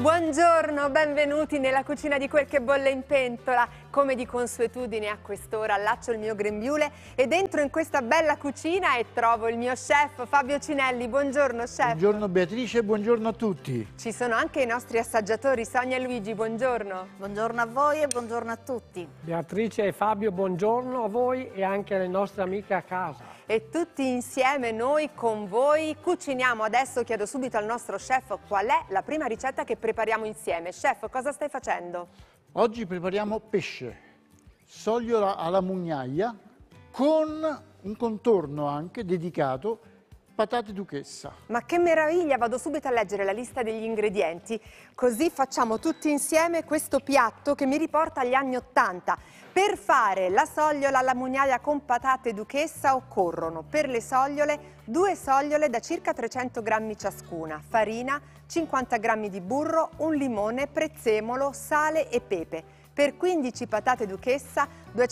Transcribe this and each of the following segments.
Buongiorno, benvenuti nella cucina di Quel che bolle in pentola. Come di consuetudine a quest'ora allaccio il mio grembiule ed entro in questa bella cucina e trovo il mio chef Fabio Cinelli. Buongiorno chef. Buongiorno Beatrice, buongiorno a tutti. Ci sono anche i nostri assaggiatori Sonia e Luigi, buongiorno. Buongiorno a voi e buongiorno a tutti. Beatrice e Fabio, buongiorno a voi e anche alle nostre amiche a casa. E tutti insieme noi con voi cuciniamo. Adesso chiedo subito al nostro chef qual è la prima ricetta che prepariamo insieme. Chef, cosa stai facendo? Oggi prepariamo pesce, sogliola alla mugnaia con un contorno anche dedicato patate duchessa. Ma che meraviglia, vado subito a leggere la lista degli ingredienti, così facciamo tutti insieme questo piatto che mi riporta agli anni '80. Per fare la sogliola alla mugnaia con patate duchessa occorrono per le sogliole 2 sogliole da circa 300 grammi ciascuna, farina, 50 grammi di burro, un limone, prezzemolo, sale e pepe. Per 15 patate duchessa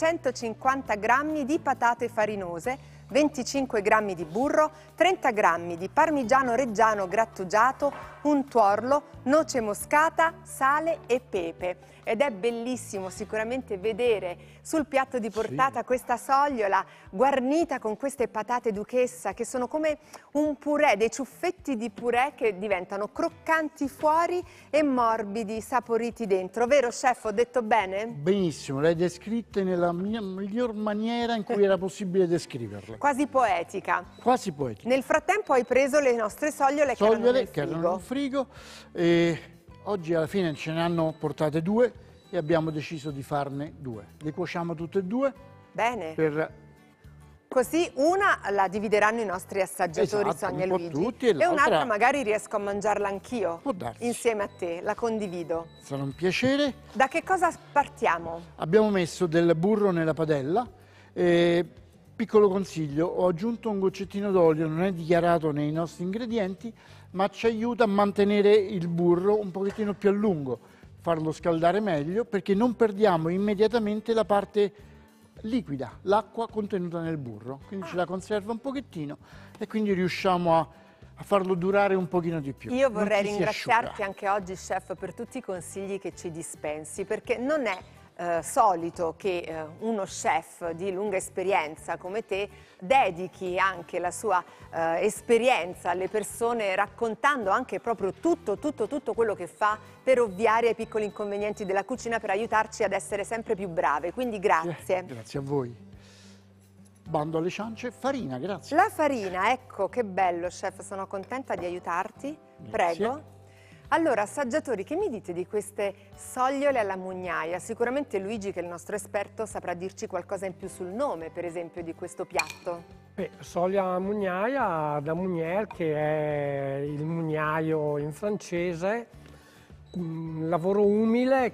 250 grammi di patate farinose, 25 grammi di burro, 30 grammi di parmigiano reggiano grattugiato, un tuorlo, noce moscata, sale e pepe. Ed è bellissimo sicuramente vedere sul piatto di portata questa sogliola guarnita con queste patate duchessa che sono come un purè, dei ciuffetti di purè che diventano croccanti fuori e morbidi, saporiti dentro. Vero chef, ho detto bene? Benissimo, l'hai descritta nella miglior maniera in cui era possibile descriverla. Quasi poetica. Quasi poetica. Nel frattempo hai preso le nostre sogliole che erano nel frigo. E oggi alla fine ce ne hanno portate 2 e abbiamo deciso di farne 2. Le cuociamo tutte e 2. Bene. Per... Così una la divideranno i nostri assaggiatori, esatto, Sonia e un po' Luigi, tutti, e un'altra magari riesco a mangiarla anch'io Può darsi. insieme a te, la condivido. Sarà un piacere. Da che cosa partiamo? Abbiamo messo del burro nella padella. Piccolo consiglio, ho aggiunto un goccettino d'olio, non è dichiarato nei nostri ingredienti, ma ci aiuta a mantenere il burro un pochettino più a lungo, farlo scaldare meglio, perché non perdiamo immediatamente la parte liquida, l'acqua contenuta nel burro, quindi ce la conserva un pochettino e quindi riusciamo a farlo durare un pochino di più. Io vorrei ringraziarti anche oggi, chef, per tutti i consigli che ci dispensi, perché non è solito che uno chef di lunga esperienza come te dedichi anche la sua esperienza alle persone, raccontando anche proprio tutto quello che fa per ovviare ai piccoli inconvenienti della cucina, per aiutarci ad essere sempre più brave. Quindi grazie. Grazie a voi. Bando alle ciance, farina, grazie. La farina, ecco, che bello chef, sono contenta di aiutarti. Grazie. Prego. Allora, assaggiatori, che mi dite di queste sogliole alla mugnaia? Sicuramente Luigi, che è il nostro esperto, saprà dirci qualcosa in più sul nome, per esempio, di questo piatto. Sogliola alla mugnaia, da Mugnier, che è il mugnaio in francese, un lavoro umile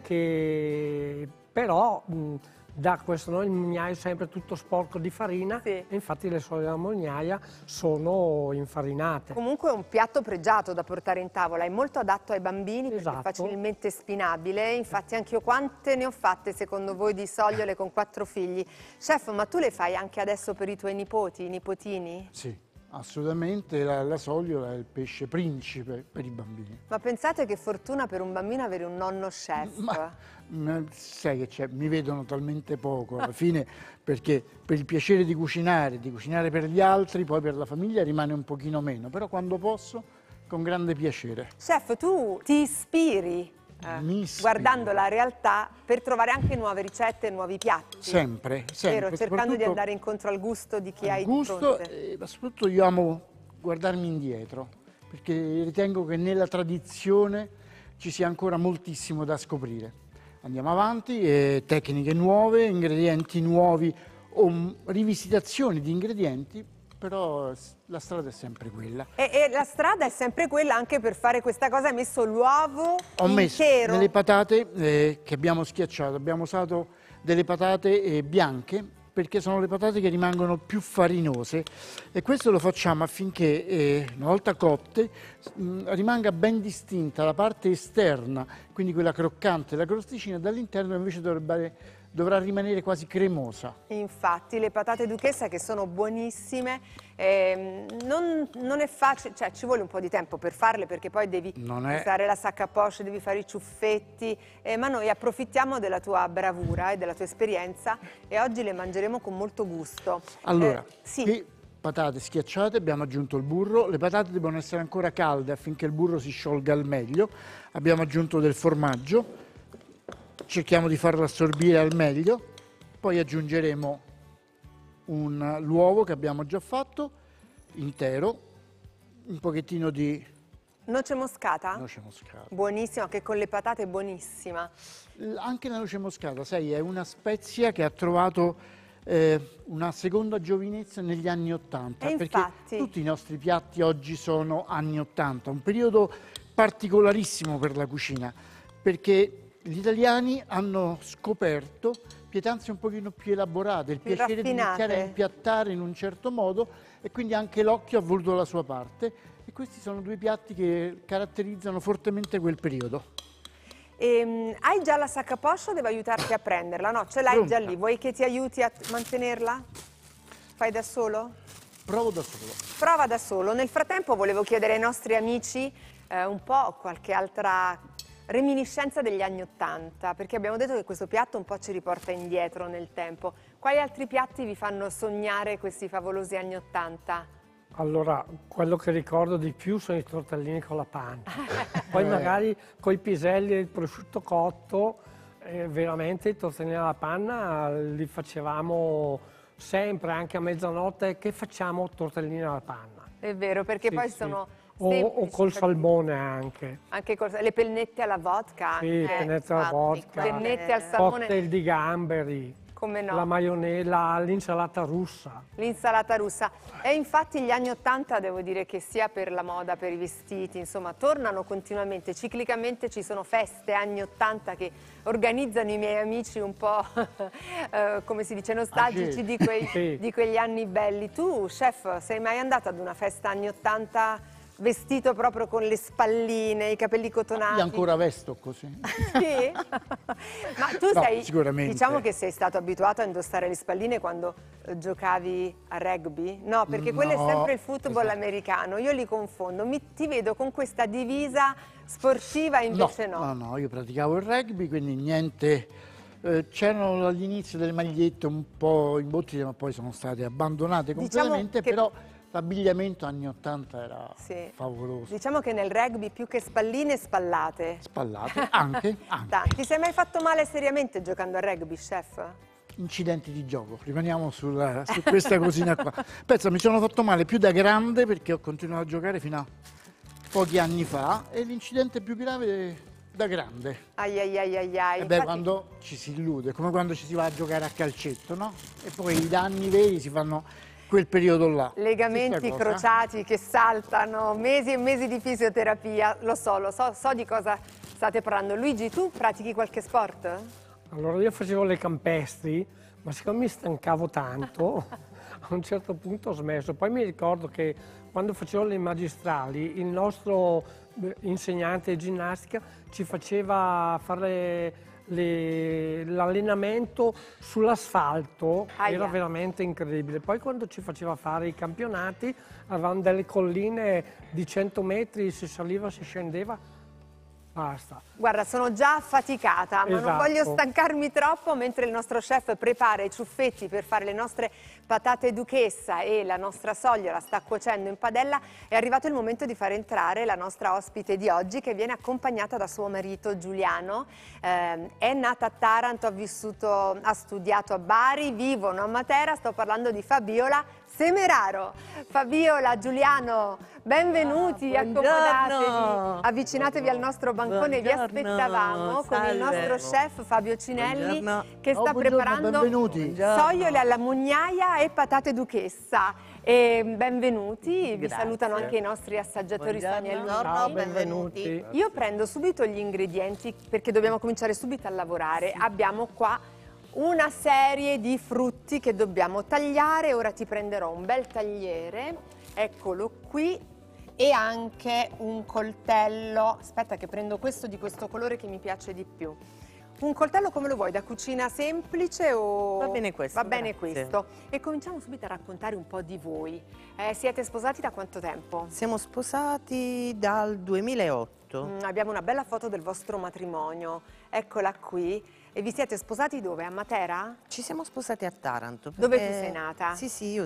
che però dà questo nome, il mugnaio sempre tutto sporco di farina, sì. E infatti le sogliole alla mugnaia sono infarinate. Comunque è un piatto pregiato da portare in tavola, è molto adatto ai bambini, Esatto. Perché è facilmente spinabile. Infatti anche io quante ne ho fatte secondo voi di sogliole con 4 figli? Chef, ma tu le fai anche adesso per i tuoi nipoti, i nipotini? Sì, assolutamente la sogliola è il pesce principe per i bambini. Ma pensate che fortuna per un bambino avere un nonno chef. Ma sai che c'è, mi vedono talmente poco alla fine, perché per il piacere di cucinare per gli altri, poi per la famiglia rimane un pochino meno, però quando posso, con grande piacere. Chef, tu ti ispiri guardando la realtà per trovare anche nuove ricette e nuovi piatti. Sempre. Vero, cercando di andare incontro al gusto di chi hai di fronte. Ma soprattutto io amo guardarmi indietro, perché ritengo che nella tradizione ci sia ancora moltissimo da scoprire. Andiamo avanti, tecniche nuove, ingredienti nuovi o rivisitazioni di ingredienti, però la strada è sempre quella. E la strada è sempre quella anche per fare questa cosa. Hai messo l'uovo intero. Ho messo nelle patate che abbiamo schiacciato, abbiamo usato delle patate bianche, perché sono le patate che rimangono più farinose, e questo lo facciamo affinché una volta cotte rimanga ben distinta la parte esterna, quindi quella croccante, la crosticina, dall'interno invece dovrebbe dovrà rimanere quasi cremosa. Infatti le patate duchessa, che sono buonissime, non è facile, cioè ci vuole un po' di tempo per farle, perché poi devi usare la sac à poche, devi fare i ciuffetti, ma noi approfittiamo della tua bravura e della tua esperienza e oggi le mangeremo con molto gusto. Allora, sì. qui patate schiacciate, abbiamo aggiunto il burro, le patate devono essere ancora calde affinché il burro si sciolga al meglio, abbiamo aggiunto del formaggio, cerchiamo di farlo assorbire al meglio, poi aggiungeremo l'uovo che abbiamo già fatto intero, un pochettino di noce moscata? noce moscata. Buonissima, che con le patate è buonissima. Anche la noce moscata, sai, è una spezia che ha trovato una seconda giovinezza negli anni '80, perché tutti i nostri piatti oggi sono anni '80, un periodo particolarissimo per la cucina, perché gli italiani hanno scoperto pietanze un pochino più elaborate, il piacere di iniziare a impiattare in un certo modo, e quindi anche l'occhio ha voluto la sua parte, e questi sono due piatti che caratterizzano fortemente quel periodo. Hai già la sac à poche o devo aiutarti a prenderla? No, ce l'hai già lì, vuoi che ti aiuti a mantenerla? Fai da solo? Provo da solo. Prova da solo. Nel frattempo volevo chiedere ai nostri amici un po' qualche altra reminiscenza degli anni '80, perché abbiamo detto che questo piatto un po' ci riporta indietro nel tempo. Quali altri piatti vi fanno sognare questi favolosi anni '80? Allora, quello che ricordo di più sono i tortellini con la panna. Poi magari con i piselli e il prosciutto cotto, veramente i tortellini alla panna li facevamo sempre, anche a mezzanotte, che facciamo tortellini alla panna. È vero, perché poi sono o col salmone anche. Anche le pennette alla vodka. Sì, pennette alla vodka. Pennette al salmone. Cocktail di gamberi. Come no? La maionella, l'insalata russa. L'insalata russa. E infatti gli anni '80, devo dire che sia per la moda, per i vestiti, insomma, tornano continuamente, ciclicamente ci sono feste anni '80 che organizzano i miei amici un po', come si dice, nostalgici di quegli anni belli. Tu, chef, sei mai andato ad una festa anni '80 vestito proprio con le spalline, i capelli cotonati? Io ancora vesto così. Sì? Ma tu sicuramente. Diciamo che sei stato abituato a indossare le spalline quando giocavi a rugby? No, perché quello è sempre il football americano, io li confondo. Ti vedo con questa divisa sportiva, invece no. No, io praticavo il rugby, quindi niente. C'erano all'inizio delle magliette un po' imbottite, ma poi sono state abbandonate completamente, però l'abbigliamento anni '80 era favoloso. Diciamo che nel rugby più che spalline, spallate. Spallate, anche. Ti sei mai fatto male seriamente giocando a rugby, chef? Incidenti di gioco, rimaniamo su questa cosina qua. Pensa, mi sono fatto male più da grande, perché ho continuato a giocare fino a pochi anni fa, e l'incidente più grave da grande. Infatti, quando ci si illude, come quando ci si va a giocare a calcetto, no? E poi i danni veri si fanno quel periodo là. Legamenti crociati che saltano, mesi e mesi di fisioterapia, lo so, so di cosa state parlando. Luigi, tu pratichi qualche sport? Allora, io facevo le campestri, ma siccome mi stancavo tanto, a un certo punto ho smesso. Poi mi ricordo che quando facevo le magistrali, il nostro insegnante di ginnastica ci faceva fare l'allenamento sull'asfalto, era veramente incredibile. Poi quando ci faceva fare i campionati, avevamo delle colline di 100 metri, si saliva, si scendeva. Basta. Guarda, sono già affaticata, ma non voglio stancarmi troppo mentre il nostro chef prepara i ciuffetti per fare le nostre patate duchessa e la nostra sogliola sta cuocendo in padella. È arrivato il momento di far entrare la nostra ospite di oggi, che viene accompagnata da suo marito Giuliano. È nata a Taranto, ha studiato a Bari, vivono a Matera. Sto parlando di Fabiola Semeraro. Fabiola, Giuliano, benvenuti, accomodatevi, avvicinatevi al nostro bancone, vi aspettavamo con il nostro chef Fabio Cinelli che sta preparando sogliole alla mugnaia e patate duchessa. Benvenuti, vi salutano anche i nostri assaggiatori Sonia e Luigi. Buongiorno, benvenuti. Io prendo subito gli ingredienti perché dobbiamo cominciare subito a lavorare. Abbiamo qua una serie di frutti che dobbiamo tagliare. Ora ti prenderò un bel tagliere, eccolo qui, e anche un coltello. Aspetta che prendo questo di questo colore che mi piace di più. Un coltello come lo vuoi? Da cucina semplice o... Va bene questo, Va bene grazie. questo. E cominciamo subito a raccontare un po' di voi. Siete sposati da quanto tempo? Siamo sposati dal 2008. Abbiamo una bella foto del vostro matrimonio. Eccola qui. E vi siete sposati dove? A Matera? Ci siamo sposati a Taranto. Dove perché- tu sei nata? Sì, io